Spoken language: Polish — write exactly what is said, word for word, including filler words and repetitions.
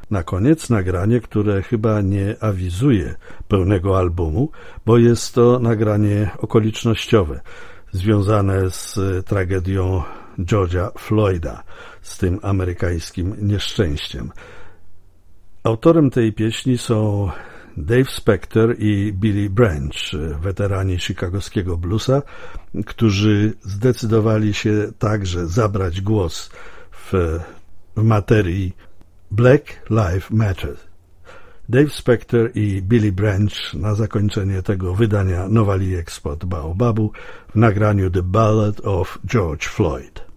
Na koniec nagranie, które chyba nie awizuje pełnego albumu, bo jest to nagranie okolicznościowe, związane z tragedią George'a Floyda, z tym amerykańskim nieszczęściem. Autorem tej pieśni są Dave Spector i Billy Branch, weterani chicagowskiego bluesa, którzy zdecydowali się także zabrać głos w, w materii Black Lives Matter. Dave Spector i Billy Branch na zakończenie tego wydania nowalijek spod Baobabu w nagraniu The Ballad of George Floyd.